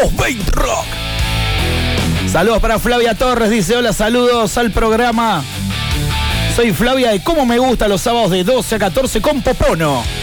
220 Rock. Saludos para Flavia Torres, dice: hola, saludos al programa. Soy Flavia de Cómo Me Gusta los sábados de 12 a 14 con Popono.